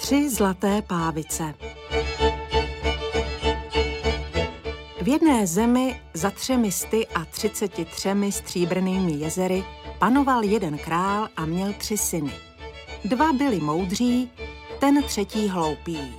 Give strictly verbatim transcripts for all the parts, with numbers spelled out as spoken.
Tři zlaté pávice. V jedné zemi za třemi sty a třiceti třemi stříbrnými jezery panoval jeden král a měl tři syny. Dva byli moudří, ten třetí hloupý.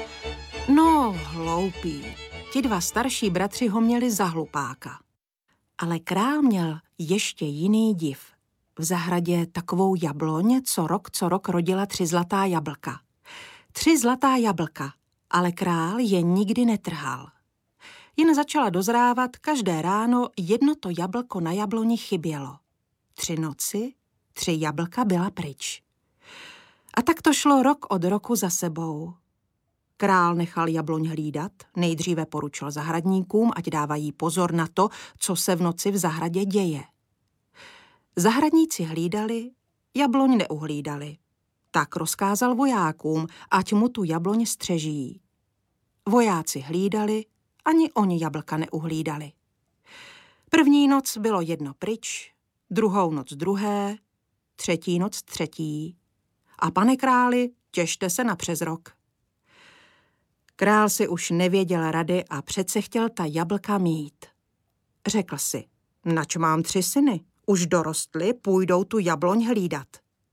No, hloupý. Ti dva starší bratři ho měli za hlupáka. Ale král měl ještě jiný div. V zahradě takovou jabloň, co rok co rok rodila tři zlatá jablka. Tři zlatá jablka, ale král je nikdy netrhal. Jen začala dozrávat, každé ráno jedno to jablko na jabloni chybělo. Tři noci, tři jablka byla pryč. A tak to šlo rok od roku za sebou. Král nechal jabloň hlídat, nejdříve poručil zahradníkům, ať dávají pozor na to, co se v noci v zahradě děje. Zahradníci hlídali, jabloň neuhlídali. Tak rozkázal vojákům, ať mu tu jabloň střeží. Vojáci hlídali, ani oni jablka neuhlídali. První noc bylo jedno pryč, druhou noc druhé, třetí noc třetí. A pane králi, těšte se na přes rok. Král si už nevěděl rady a přece chtěl ta jablka mít. Řekl si, nač mám tři syny, už dorostli, půjdou tu jabloň hlídat.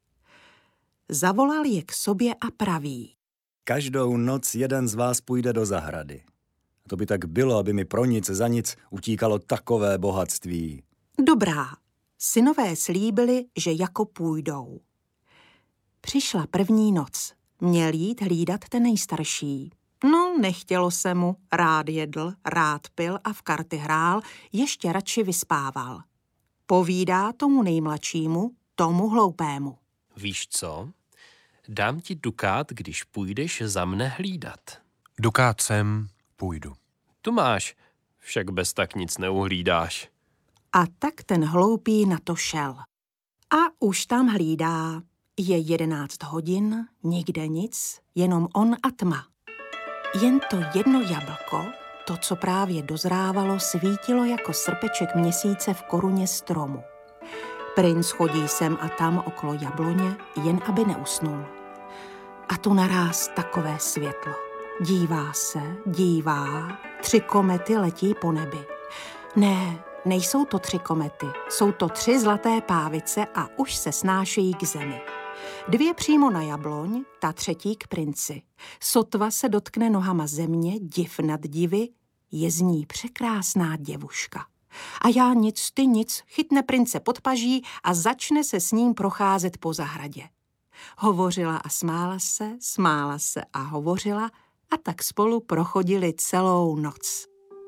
Zavolal je k sobě a praví. Každou noc jeden z vás půjde do zahrady. To by tak bylo, aby mi pro nic za nic utíkalo takové bohatství. Dobrá, synové slíbili, že jako půjdou. Přišla první noc. Měl jít hlídat ten nejstarší. No, nechtělo se mu, rád jedl, rád pil a v karty hrál, ještě radši vyspával. Povídá tomu nejmladšímu, tomu hloupému. Víš co? Dám ti dukát, když půjdeš za mne hlídat. Dukát sem, půjdu. Tu máš, však bez tak nic neuhlídáš. A tak ten hloupý na to šel. A už tam hlídá. Je jedenáct hodin, nikde nic, jenom on a tma. Jen to jedno jablko, to, co právě dozrávalo, svítilo jako srpeček měsíce v koruně stromu. Princ chodí sem a tam okolo jabloně, jen aby neusnul. A tu naráz takové světlo. Dívá se, dívá, tři komety letí po nebi. Ne, nejsou to tři komety, jsou to tři zlaté pávice a už se snášejí k zemi. Dvě přímo na jabloň, ta třetí k princi. Sotva se dotkne nohama země, div nad divy, je z ní překrásná děvuška. A já nic, ty nic, chytne prince pod paží a začne se s ním procházet po zahradě. Hovořila a smála se, smála se a hovořila a tak spolu prochodili celou noc.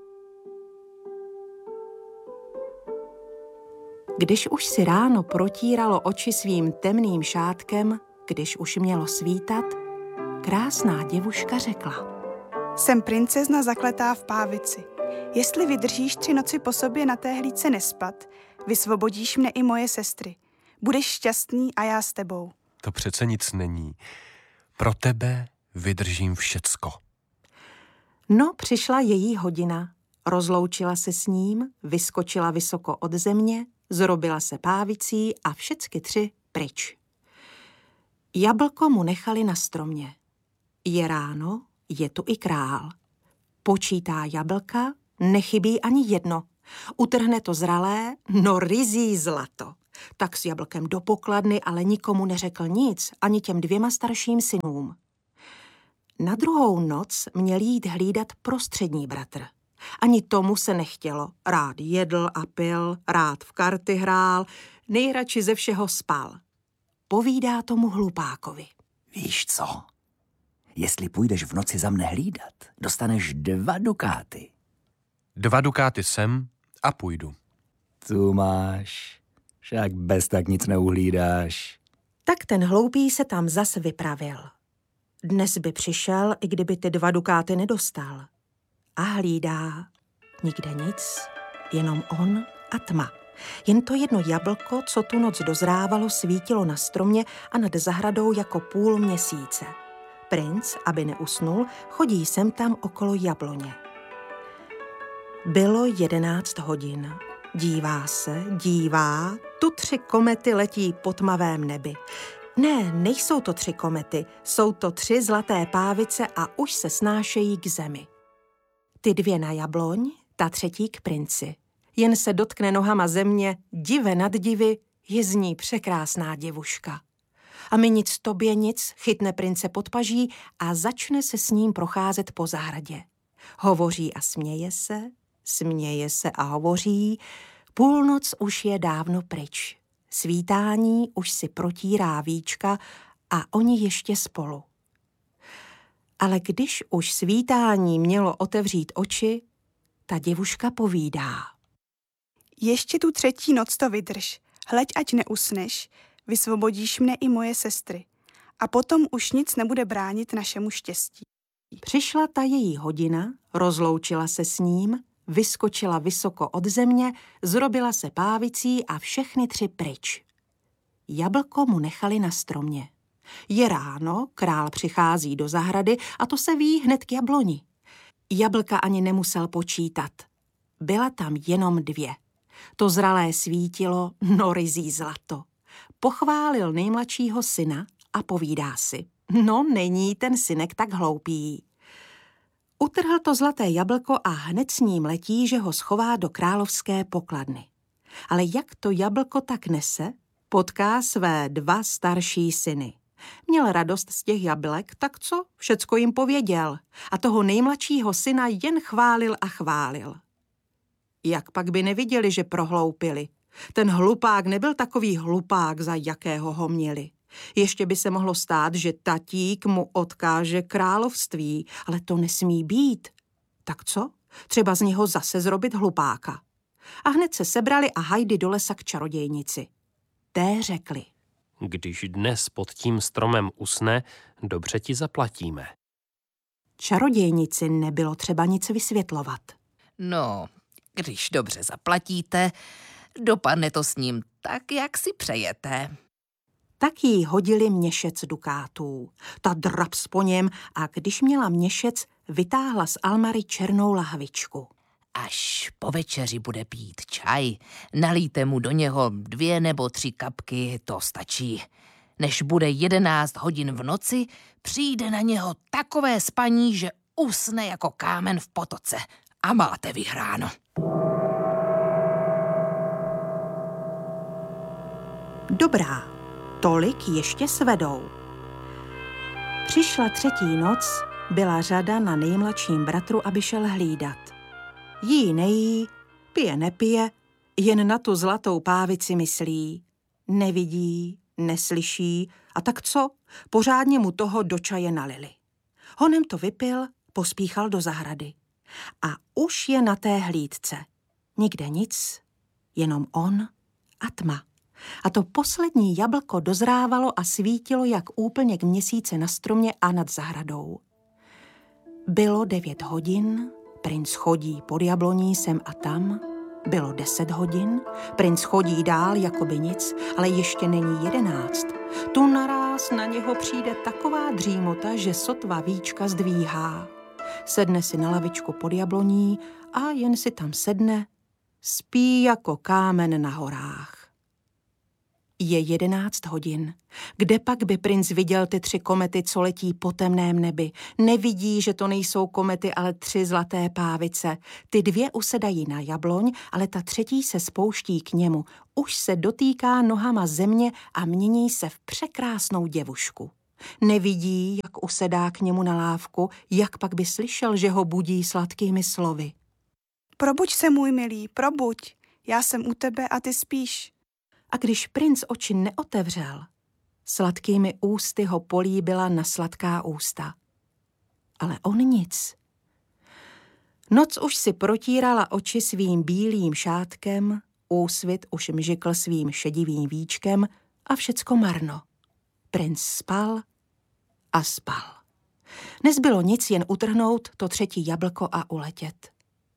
Když už si ráno protíralo oči svým temným šátkem, když už mělo svítat, krásná děvuška řekla. Jsem princezna zakletá v pávici. Jestli vydržíš tři noci po sobě na té hlídce nespat, vysvobodíš mne i moje sestry. Budeš šťastný a já s tebou. To přece nic není. Pro tebe vydržím všecko. No, přišla její hodina. Rozloučila se s ním, vyskočila vysoko od země, zrobila se pávicí a všecky tři pryč. Jablko mu nechali na stromě. Je ráno, je tu i král. Počítá jablka, nechybí ani jedno. Utrhne to zralé, no ryzí zlato. Tak s jablkem do pokladny, ale nikomu neřekl nic, ani těm dvěma starším synům. Na druhou noc měl jít hlídat prostřední bratr. Ani tomu se nechtělo. Rád jedl a pil, rád v karty hrál, nejradši ze všeho spal. Povídá tomu hlupákovi. Víš co? Jestli půjdeš v noci za mne hlídat, dostaneš dva dukáty. Dva dukáty sem a půjdu. Tu máš, však bez tak nic neuhlídáš. Tak ten hloupý se tam zas vypravil. Dnes by přišel, i kdyby ty dva dukáty nedostal. A hlídá. Nikde nic, jenom on a tma. Jen to jedno jablko, co tu noc dozrávalo, svítilo na stromě a nad zahradou jako půl měsíce. Princ, aby neusnul, chodí sem tam okolo jabloně. Bylo jedenáct hodin. Dívá se, dívá, tu tři komety letí po tmavém nebi. Ne, nejsou to tři komety, jsou to tři zlaté pávice a už se snášejí k zemi. Ty dvě na jabloň, ta třetí k princi. Jen se dotkne nohama země, dive nad divy, je z ní překrásná děvuška. A mi nic tobě nic, chytne prince pod paží a začne se s ním procházet po zahradě. Hovoří a směje se, směje se a hovoří, půlnoc už je dávno pryč. Svítání už si protírá víčka a oni ještě spolu. Ale když už svítání mělo otevřít oči, ta děvuška povídá. Ještě tu třetí noc to vydrž, hleď, ať neusneš, vysvobodíš mne i moje sestry. A potom už nic nebude bránit našemu štěstí. Přišla ta její hodina, rozloučila se s ním, vyskočila vysoko od země, zrobila se pávicí a všechny tři pryč. Jablko mu nechali na stromě. Je ráno, král přichází do zahrady a to se ví hned k jabloni. Jablka ani nemusel počítat. Byla tam jenom dvě. To zralé svítilo, no ryzí zlato. Pochválil nejmladšího syna a povídá si. No, není ten synek tak hloupý. Utrhl to zlaté jablko a hned s ním letí, že ho schová do královské pokladny. Ale jak to jablko tak nese, potká své dva starší syny. Měl radost z těch jablek, tak co? Všecko jim pověděl. A toho nejmladšího syna jen chválil a chválil. Jak pak by neviděli, že prohloupili? Ten hlupák nebyl takový hlupák, za jakého ho měli. Ještě by se mohlo stát, že tatík mu odkáže království, ale to nesmí být. Tak co? Třeba z něho zase zrobit hlupáka. A hned se sebrali a hajdy do lesa k čarodějnici. Té řekli. Když dnes pod tím stromem usne, dobře ti zaplatíme. Čarodějnici nebylo třeba nic vysvětlovat. No, když dobře zaplatíte, dopadne to s ním tak, jak si přejete. Tak jí hodili měšec dukátů. Ta draps po něm a když měla měšec, vytáhla z almary černou lahvičku. Až po večeři bude pít čaj, nalijte mu do něho dvě nebo tři kapky, to stačí. Než bude jedenáct hodin v noci, přijde na něho takové spaní, že usne jako kámen v potoce a máte vyhráno. Dobrá, tolik ještě svedou. Přišla třetí noc, byla řada na nejmladším bratru, aby šel hlídat. Jí nejí, pije nepije, jen na tu zlatou pávici myslí. Nevidí, neslyší a tak co? Pořádně mu toho do čaje nalili. Honem to vypil, pospíchal do zahrady. A už je na té hlídce. Nikde nic, jenom on a tma. A to poslední jablko dozrávalo a svítilo jak úplněk měsíce na stromě a nad zahradou. Bylo devět hodin, princ chodí pod jabloní sem a tam. Bylo deset hodin, princ chodí dál jako by nic, ale ještě není jedenáct. Tu naráz na něho přijde taková dřímota, že sotva víčka zdvíhá. Sedne si na lavičku pod jabloní a jen si tam sedne, spí jako kámen na horách. Je jedenáct hodin. Kde pak by princ viděl ty tři komety, co letí po temném nebi? Nevidí, že to nejsou komety, ale tři zlaté pávice. Ty dvě usedají na jabloň, ale ta třetí se spouští k němu. Už se dotýká nohama země a mění se v překrásnou děvušku. Nevidí, jak usedá k němu na lávku, jak pak by slyšel, že ho budí sladkými slovy. Probuď se, můj milý, probuď. Já jsem u tebe a ty spíš. A když princ oči neotevřel, sladkými ústy ho políbila na sladká ústa. Ale on nic. Noc už si protírala oči svým bílým šátkem, úsvit už mžikl svým šedivým víčkem a všecko marno. Princ spal a spal. Nezbylo nic, jen utrhnout to třetí jablko a uletět.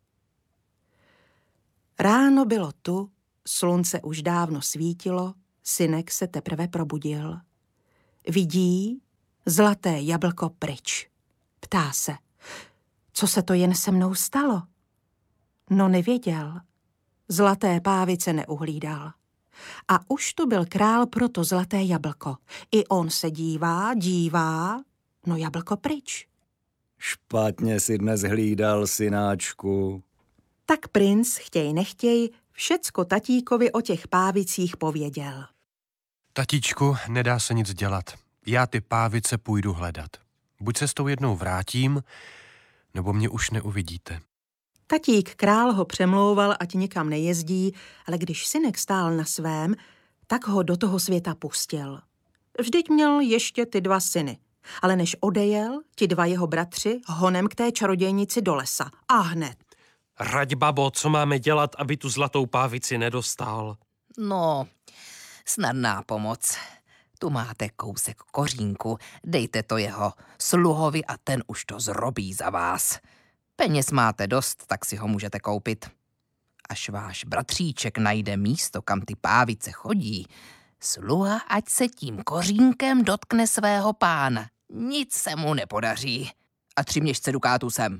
Ráno bylo tu, slunce už dávno svítilo, synek se teprve probudil. Vidí zlaté jablko pryč. Ptá se, co se to jen se mnou stalo? No nevěděl. Zlaté pávice neuhlídal. A už tu byl král pro to zlaté jablko. I on se dívá, dívá, no jablko pryč. Špatně si dnes hlídal, synáčku. Tak princ, chtěj nechtěj, všecko tatíkovi o těch pávicích pověděl. Tatíčku, nedá se nic dělat. Já ty pávice půjdu hledat. Buď se s tou jednou vrátím, nebo mě už neuvidíte. Tatík král ho přemlouval, ať nikam nejezdí, ale když synek stál na svém, tak ho do toho světa pustil. Vždyť měl ještě ty dva syny, ale než odejel, ti dva jeho bratři honem k té čarodějnici do lesa. A hned. Rať, babo, co máme dělat, aby tu zlatou pávici nedostal? No, snadná pomoc. Tu máte kousek kořínku, dejte to jeho sluhovi a ten už to zrobí za vás. Peněz máte dost, tak si ho můžete koupit. Až váš bratříček najde místo, kam ty pávice chodí, sluha ať se tím kořínkem dotkne svého pána. Nic se mu nepodaří. A tři měšce dukátů sem.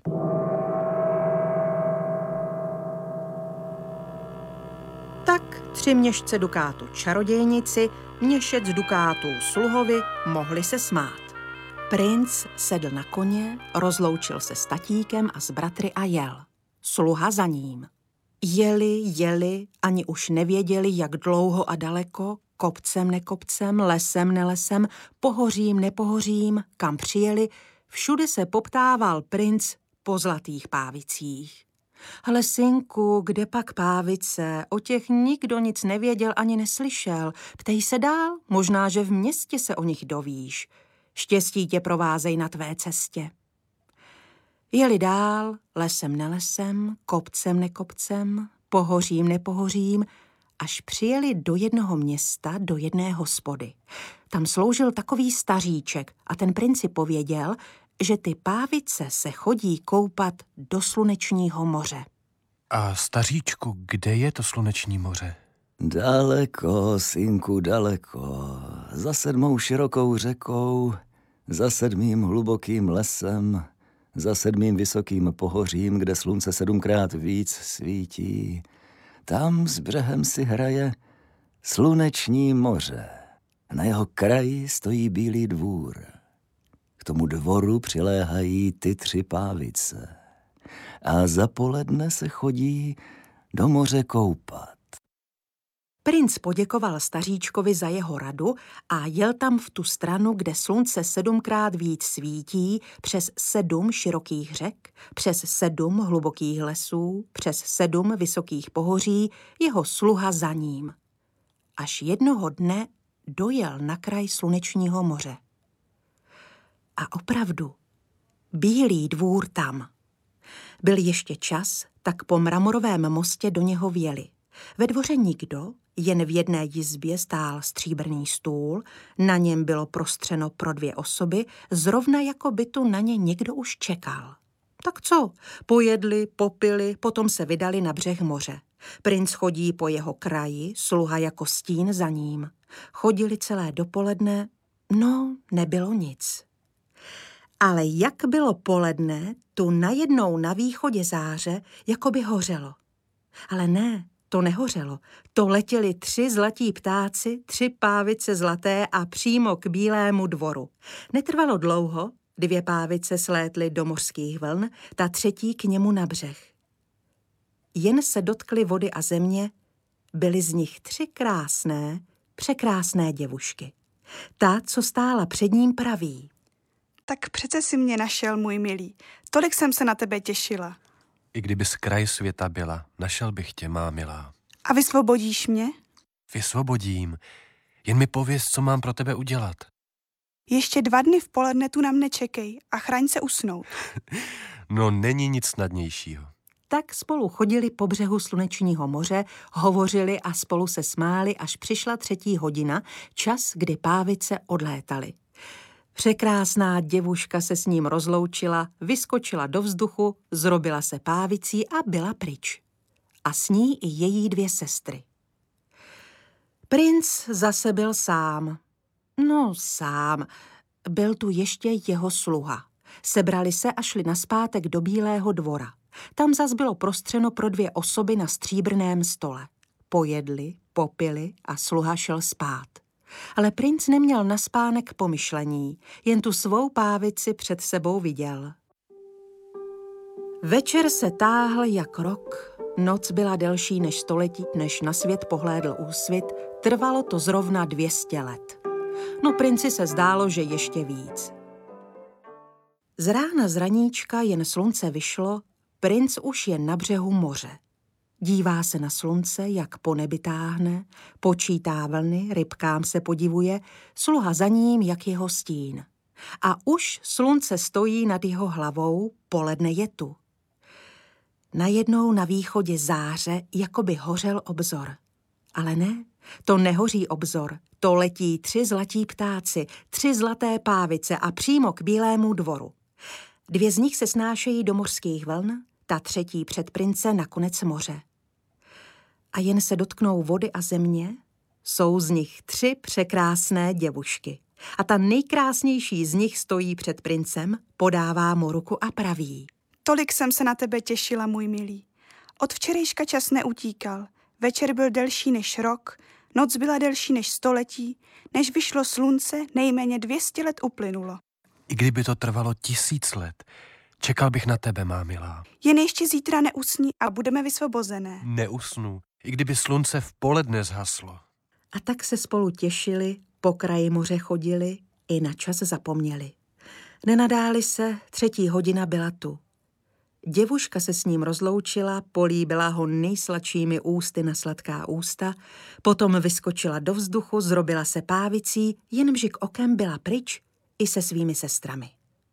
Tak tři měšce dukátu čarodějnici, měšec dukátů sluhovi mohli se smát. Princ sedl na koně, rozloučil se s tatíkem a s bratry a jel. Sluha za ním. Jeli, jeli, ani už nevěděli, jak dlouho a daleko, kopcem nekopcem, lesem nelesem, pohořím nepohořím, kam přijeli, všude se poptával princ po zlatých pávicích. Ale synku, kde pak pávice? O těch nikdo nic nevěděl ani neslyšel. Ptej se dál, možná, že v městě se o nich dovíš. Štěstí tě provázej na tvé cestě. Jeli dál, lesem nelesem, kopcem nekopcem, pohořím nepohořím, až přijeli do jednoho města, do jedné hospody. Tam sloužil takový staříček a ten princi pověděl, že ty pávice se chodí koupat do slunečního moře. A staříčku, kde je to sluneční moře? Daleko, synku, daleko, za sedmou širokou řekou, za sedmým hlubokým lesem, za sedmým vysokým pohořím, kde slunce sedmkrát víc svítí. Tam s břehem si hraje sluneční moře. Na jeho kraji stojí bílý dvůr. K tomu dvoru přiléhají ty tři pávice. A za poledne se chodí do moře koupat. Princ poděkoval staříčkovi za jeho radu a jel tam v tu stranu, kde slunce sedmkrát víc svítí, přes sedm širokých řek, přes sedm hlubokých lesů, přes sedm vysokých pohoří, jeho sluha za ním. Až jednoho dne dojel na kraj slunečního moře. A opravdu, bílý dvůr tam. Byl ještě čas, tak po mramorovém mostě do něho vjeli. Ve dvoře nikdo, jen v jedné jizbě stál stříbrný stůl, na něm bylo prostřeno pro dvě osoby, zrovna jako by tu na ně někdo už čekal. Tak co? Pojedli, popili, potom se vydali na břeh moře. Princ chodí po jeho kraji, sluha jako stín za ním. Chodili celé dopoledne, no, nebylo nic. Ale jak bylo poledne, tu najednou na východě záře, jako by hořelo. Ale ne, to nehořelo. To letěli tři zlatí ptáci, tři pávice zlaté a přímo k bílému dvoru. Netrvalo dlouho, dvě pávice slétly do mořských vln, ta třetí k němu na břeh. Jen se dotkly vody a země, byly z nich tři krásné, překrásné děvušky. Ta, co stála před ním, praví: Tak přece si mě našel, můj milý. Tolik jsem se na tebe těšila. I kdyby z kraje světa byla, našel bych tě, má milá. A vysvobodíš mě? Vysvobodím. Jen mi pověz, co mám pro tebe udělat. Ještě dva dny v poledne tu na mne čekej a chraň se usnout. No, není nic snadnějšího. Tak spolu chodili po břehu slunečního moře, hovořili a spolu se smáli, až přišla třetí hodina, čas, kdy pávice odlétaly. Překrásná děvuška se s ním rozloučila, vyskočila do vzduchu, zrobila se pávicí a byla pryč. A s ní i její dvě sestry. Princ zase byl sám. No sám. Byl tu ještě jeho sluha. Sebrali se a šli nazpátek do bílého dvora. Tam zas bylo prostřeno pro dvě osoby na stříbrném stole. Pojedli, popili a sluha šel spát. Ale princ neměl na spánek pomyšlení, jen tu svou pávici před sebou viděl. Večer se táhl jak rok, noc byla delší než století, než na svět pohlédl úsvit, trvalo to zrovna dvě stě let. No princi se zdálo, že ještě víc. Z rána z raníčka jen slunce vyšlo, princ už je na břehu moře. Dívá se na slunce, jak po nebi táhne, počítá vlny, rybkám se podivuje, sluha za ním, jak jeho stín. A už slunce stojí nad jeho hlavou, poledne je tu. Najednou na východě záře, jako by hořel obzor. Ale ne, to nehoří obzor, to letí tři zlatí ptáci, tři zlaté pávice a přímo k Bílému dvoru. Dvě z nich se snášejí do mořských vln, ta třetí před prince na konec moře. A jen se dotknou vody a země, jsou z nich tři překrásné děvušky. A ta nejkrásnější z nich stojí před princem, podává mu ruku a praví. Tolik jsem se na tebe těšila, můj milý. Od včerejška čas neutíkal. Večer byl delší než rok, noc byla delší než století, než vyšlo slunce, nejméně dvě stě let uplynulo. I kdyby to trvalo tisíc let, čekal bych na tebe, má milá. Jen ještě zítra neusní a budeme vysvobozené. Neusnu, i kdyby slunce v poledne zhaslo. A tak se spolu těšili, po kraji moře chodili, i na čas zapomněli. Nenadáli se, třetí hodina byla tu. Děvuška se s ním rozloučila, políbila ho nejsladšími ústy na sladká ústa, potom vyskočila do vzduchu, zrobila se pávicí, jen mžik okem byla pryč i se svými sestrami.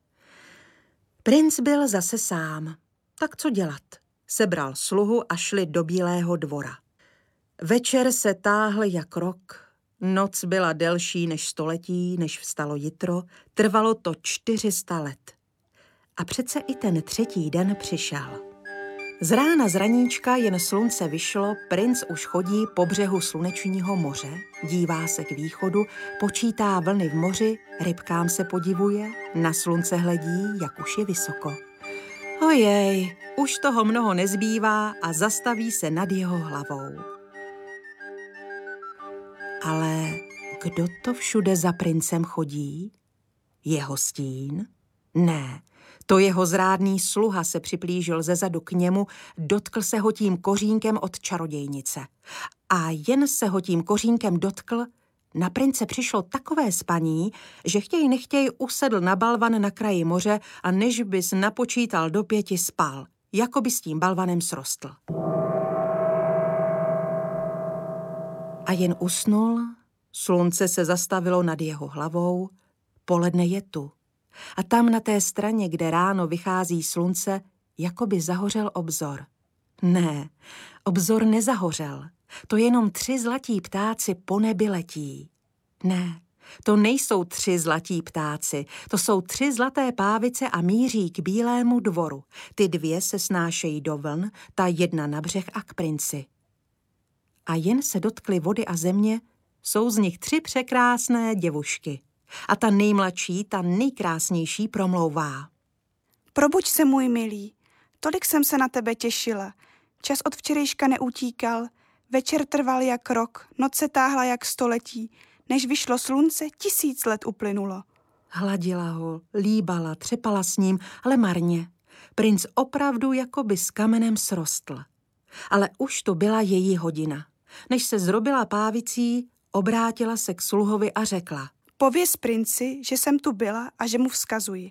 Princ byl zase sám. Tak co dělat? Sebral sluhu a šli do Bílého dvora. Večer se táhl jak rok, noc byla delší než století, než vstalo jitro, trvalo to čtyři sta let. A přece i ten třetí den přišel. Z rána z raníčka jen slunce vyšlo, princ už chodí po břehu slunečního moře, dívá se k východu, počítá vlny v moři, rybkám se podivuje, na slunce hledí, jak už je vysoko. Ojej, už toho mnoho nezbývá a zastaví se nad jeho hlavou. Ale kdo to všude za princem chodí? Jeho stín? Ne. To jeho zrádný sluha se připlížil zezadu k němu, dotkl se ho tím kořínkem od čarodějnice. A jen se ho tím kořínkem dotkl, na prince přišlo takové spaní, že chtěj nechtěj usedl na balvan na kraji moře a než bys napočítal do pěti spal, jako by s tím balvanem srostl. A jen usnul, slunce se zastavilo nad jeho hlavou, poledne je tu. A tam na té straně, kde ráno vychází slunce, jako by zahořel obzor. Ne, obzor nezahořel. To jenom tři zlatí ptáci po nebi letí. Ne, to nejsou tři zlatí ptáci, to jsou tři zlaté pávice a míří k Bílému dvoru. Ty dvě se snášejí do vln, ta jedna na břeh a k princi. A jen se dotkly vody a země, jsou z nich tři překrásné děvušky. A ta nejmladší, ta nejkrásnější promlouvá. Probuď se, můj milý, tolik jsem se na tebe těšila. Čas od včerejška neutíkal, večer trval jak rok, noc se táhla jak století, než vyšlo slunce, tisíc let uplynulo. Hladila ho, líbala, třepala s ním, ale marně. Princ opravdu jako by s kamenem srostl. Ale už to byla její hodina. Než se zrobila pávicí, obrátila se k sluhovi a řekla. Pověz princi, že jsem tu byla a že mu vzkazuji.